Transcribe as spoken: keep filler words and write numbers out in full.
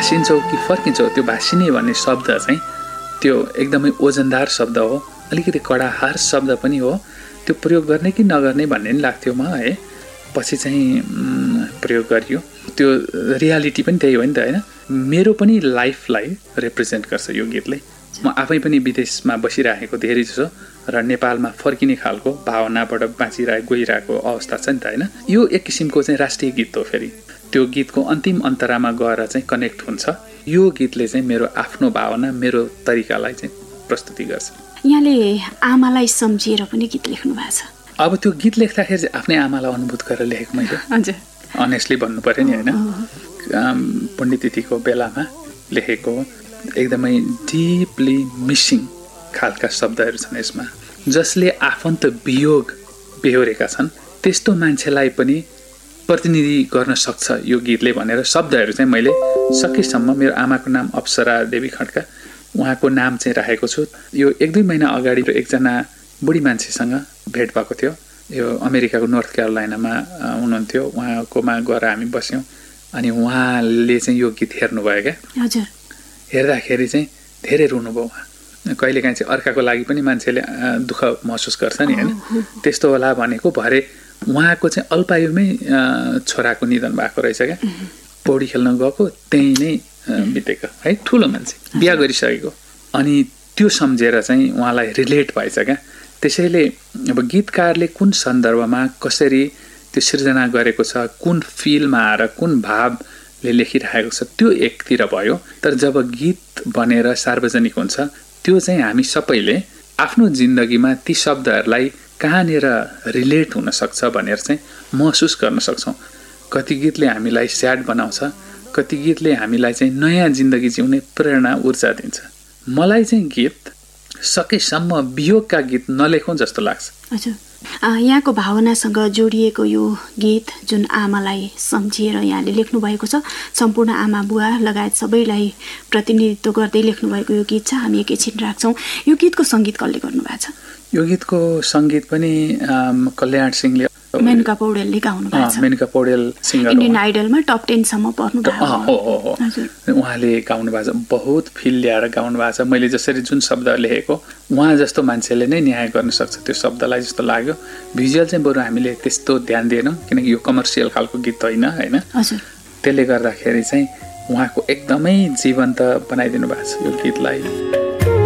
भासिन्छौ कि फर्किन्छौ, त्यो भासिने भन्ने शब्द चाहिँ त्यो एकदमै ओजनदार शब्द हो, अलिकति कडाहार शब्द पनि हो। त्यो प्रयोग गर्ने कि नगर्ने भन्ने नि लाग्थ्यो म है, पछि चाहिँ प्रयोग गरियो। त्यो रियालिटी पनि त्यही हो नि त होइन। मेरो पनि लाइफलाई रिप्रेजेन्ट गर्छ यो गीतले। म आफै पनि विदेशमा बसिरहेको धेरै जसो र नेपालमा फर्किने खालको भावनाबाट बाँचिरहेको गइरहेको अवस्था छ नि त होइन। यो एक किसिमको चाहिँ राष्ट्रिय गीत हो। फेरि त्यो गीतको अन्तिम अन्तरामा गएर चाहिँ कनेक्ट हुन्छ। यो गीतले चाहिँ मेरो आफ्नो भावना, मेरो तरिकालाई चाहिँ प्रस्तुति गर्छ। यहाँले आमालाई सम्झिएर पनि गीत लेख्नु भएको छ। अब त्यो गीत लेख्दाखेरि चाहिँ आफ्नै आमालाई अनुभूत गरेर लेखेको मैले। हजुर, अनेस्टली भन्नु पर्यो नि होइन। पुण्यतिथिको बेलामा लेखेको एकदमै डिपली मिसिङ खालका शब्दहरू छन् यसमा, जसले आफन्त वियोग बेहोरेका छन् त्यस्तो मान्छेलाई पनि प्रतिनिधि गर्न सक्छ यो गीतले भनेर शब्दहरू चाहिँ मैले सकेसम्म, मेरो आमाको नाम अप्सरा देवी खड्का, उहाँको नाम चाहिँ राखेको छु। यो एक दुई महिना अगाडि एकजना बुढी मान्छेसँग भेट भएको थियो। यो अमेरिकाको नर्थ क्यारोलाइनामा हुनुहुन्थ्यो। उहाँकोमा गएर हामी बस्यौँ अनि उहाँले चाहिँ यो गीत हेर्नुभयो क्या। हजुर, हेर्दाखेरि चाहिँ धेरै रुनुभयो उहाँ। कहिलेकाहीँ चाहिँ अर्काको लागि पनि मान्छेले दुःख महसुस गर्छ नि होइन, त्यस्तो होला भनेको भरे उहाँको चाहिँ अल्पायुमै छोराको निधन भएको रहेछ क्या। पौडी खेल्न गएको त्यहीँ नै बितेको है, ठुलो मान्छे बिहा गरिसकेको। अनि त्यो सम्झेर चाहिँ उहाँलाई रिलेट भएछ क्या। त्यसैले अब गीतकारले कुन सन्दर्भमा कसरी त्यो सिर्जना गरेको छ, कुन फिलमा आएर कुन भावले लेखिरहेको छ त्यो एकतिर भयो। तर जब गीत बनेर सार्वजनिक हुन्छ त्यो चाहिँ हामी सबैले आफ्नो जिन्दगीमा ती शब्दहरूलाई कहाँनिर रिलेट हुन सक्छ भनेर चाहिँ महसुस गर्न सक्छौँ। कति गीतले हामीलाई स्याड बनाउँछ, कति गीतले हामीलाई चाहिँ नयाँ जिन्दगी जिउने प्रेरणा ऊर्जा दिन्छ। मलाई चाहिँ गीत सकेसम्म वियोगका गीत नलेखौँ जस्तो लाग्छ। हजुर, यहाँको भावनासँग जोडिएको यो गीत जुन आमालाई सम्झिएर यहाँले लेख्नु भएको छ, सम्पूर्ण आमा बुवा लगायत सबैलाई प्रतिनिधित्व गर्दै लेख्नु भएको यो गीत छ। हामी एकैछिन राख्छौँ। यो गीतको सङ्गीत कसले गर्नुभएको छ? यो गीतको सङ्गीत पनि कल्याण सिंहले, मेनका पौडेलले गाउनु भएको छ। Maneka Paudel singer Indian आइडलमा top ten सम्म पर्नु भएको हो हो हो उहाँले गाउनु भएको छ। बहुत फिल ल्याएर गाउनु भएको छ। मैले जसरी जुन शब्द लेखेको उहाँ जस्तो मान्छेले नै न्याय गर्न सक्छ त्यो शब्दलाई जस्तो लाग्यो। भिजुअल चाहिँ बरु हामीले त्यस्तो ध्यान दिएनौँ किनकि यो कमर्सियल खालको गीत होइन होइन। त्यसले गर्दाखेरि चाहिँ उहाँको एकदमै जीवन्त बनाइदिनु भएको छ यो गीतलाई।